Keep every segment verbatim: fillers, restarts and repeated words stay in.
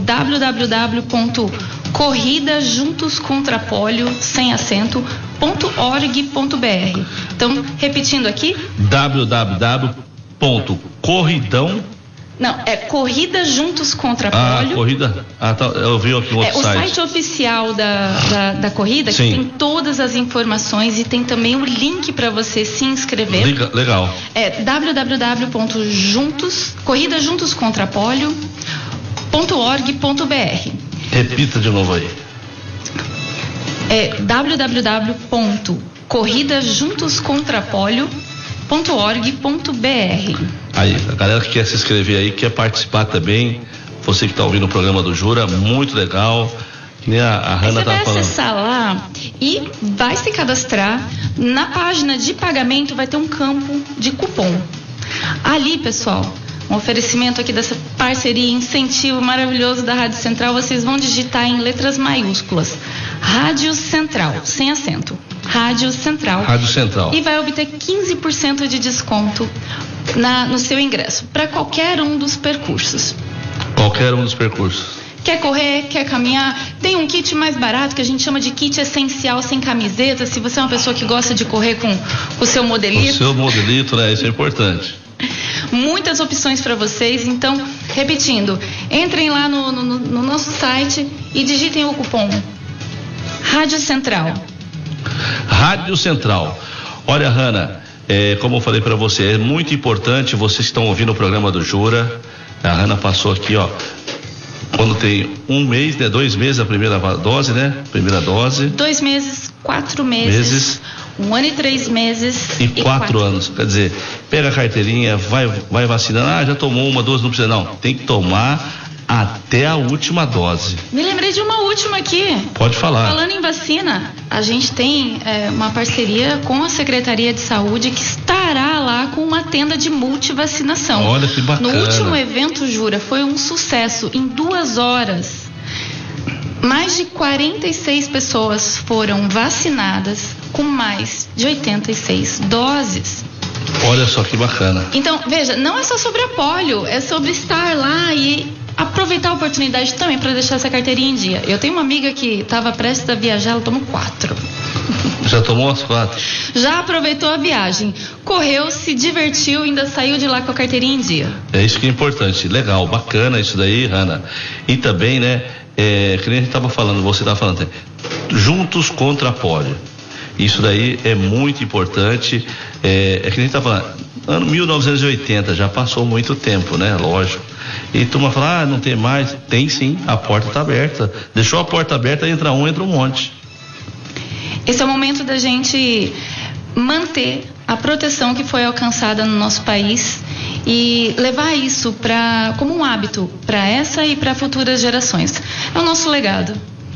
w w w ponto corrida juntos contra polio sem acento ponto org ponto b r. Então, repetindo aqui, w w w ponto corridão Não, é Corrida Juntos Contra Ah, Polio. corrida. Ah, tá, eu vi aqui o outro é, o site. site oficial da, da, da corrida, Sim. que tem todas as informações e tem também o link para você se inscrever. Liga, legal. É w w w ponto juntos corrida juntos contra polio ponto org ponto b r. Repita de novo aí. É w w w ponto corrida juntos contra polio ponto org ponto b r. Aí, a galera que quer se inscrever aí, quer participar também, você que está ouvindo o programa do Jura, muito legal. Que nem a, a Hanna tá falando. Você vai acessar lá e vai se cadastrar. Na página de pagamento vai ter um campo de cupom. Ali, pessoal, um oferecimento aqui dessa parceria, incentivo maravilhoso da Rádio Central, vocês vão digitar em letras maiúsculas Rádio Central, sem acento. Rádio Central. Rádio Central. E vai obter quinze por cento de desconto na, no seu ingresso, para qualquer um dos percursos. Qualquer um dos percursos. Quer correr, quer caminhar, tem um kit mais barato que a gente chama de kit essencial sem camiseta, se você é uma pessoa que gosta de correr com o seu modelito. O seu modelito, né? Isso é importante. Muitas opções para vocês, então, repetindo, entrem lá no, no, no nosso site e digitem o cupom Rádio Central. Rádio Central. Olha, Hanna, é, como eu falei para você, é muito importante, vocês estão ouvindo o programa do Jura, a Hanna passou aqui, ó, quando tem um mês, né, dois meses a primeira dose, né, primeira dose. Dois meses, quatro meses, meses um ano e três meses e, e quatro, quatro anos, quer dizer, pega a carteirinha, vai, vai vacinando, ah, já tomou uma, duas, não precisa, não, tem que tomar até a última dose. Me lembrei de uma última aqui. Pode falar. Falando em vacina, a gente tem é, uma parceria com a Secretaria de Saúde que estará lá com uma tenda de multivacinação. Olha que bacana. No último evento, Jura, foi um sucesso. Em duas horas, mais de quarenta e seis pessoas foram vacinadas com mais de oitenta e seis doses. Olha só que bacana. Então, veja, não é só sobre a polio, é sobre estar lá e aproveitar a oportunidade também para deixar essa carteirinha em dia. Eu tenho uma amiga que estava prestes a viajar, ela tomou quatro. Já tomou as quatro? Já aproveitou a viagem, correu, se divertiu e ainda saiu de lá com a carteirinha em dia. É isso que é importante. Legal, bacana isso daí, Hanna. E também, né, é, que nem a gente estava falando, você estava falando, juntos contra a polio. Isso daí é muito importante. É, é que a gente está falando, ano mil novecentos e oitenta, já passou muito tempo, né? Lógico. E turma fala, ah, não tem mais. Tem sim, a porta está aberta. Deixou a porta aberta, entra um, entra um monte. Esse é o momento da gente manter a proteção que foi alcançada no nosso país e levar isso pra, como um hábito para essa e para futuras gerações. É o nosso legado.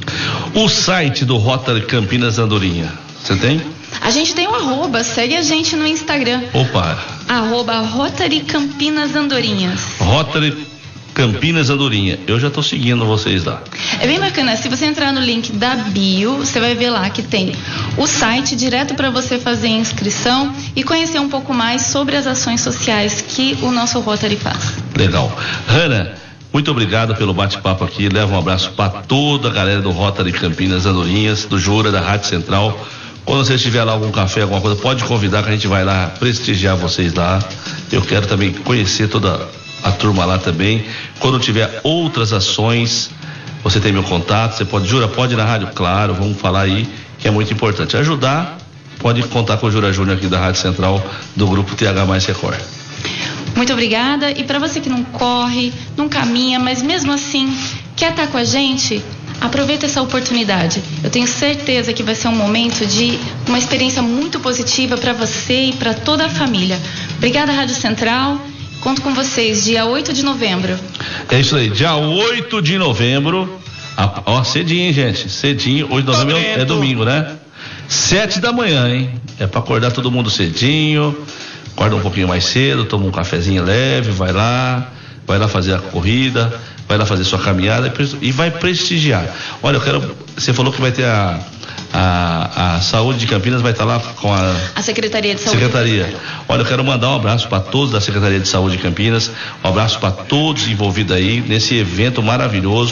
O site do Rotary Campinas Andorinha, você tem? A gente tem um arroba, segue a gente no Instagram. Opa! Arroba Rotary Campinas Andorinhas. Rotary Campinas Andorinha. Eu já estou seguindo vocês lá. É bem bacana. Se você entrar no link da bio, você vai ver lá que tem o site direto para você fazer a inscrição e conhecer um pouco mais sobre as ações sociais que o nosso Rotary faz. Legal. Hanna, muito obrigado pelo bate-papo aqui. Leva um abraço para toda a galera do Rotary Campinas Andorinhas, do Jura, da Rádio Central. Quando você estiver lá algum café, alguma coisa, pode convidar que a gente vai lá prestigiar vocês lá. Eu quero também conhecer toda a turma lá também. Quando tiver outras ações, você tem meu contato, você pode, Jura, pode ir na rádio, claro, vamos falar aí, que é muito importante. Ajudar, pode contar com o Jura Júnior aqui da Rádio Central, do grupo T H mais Record. Muito obrigada. E para você que não corre, não caminha, mas mesmo assim quer estar com a gente, aproveita essa oportunidade. Eu tenho certeza que vai ser um momento de uma experiência muito positiva para você e para toda a família. Obrigada, Rádio Central. Conto com vocês, dia oito de novembro. É isso aí, dia oito de novembro. A, ó, cedinho, hein, gente? Cedinho. oito de novembro é, é domingo, né? Sete da manhã, hein? É para acordar todo mundo cedinho. Acorda um pouquinho mais cedo, toma um cafezinho leve, vai lá, vai lá fazer a corrida, vai lá fazer sua caminhada e vai prestigiar. Olha, eu quero. Você falou que vai ter a, a, a Saúde de Campinas, vai estar lá com a, a Secretaria de Saúde. Secretaria. Olha, eu quero mandar um abraço para todos da Secretaria de Saúde de Campinas, um abraço para todos envolvidos aí nesse evento maravilhoso.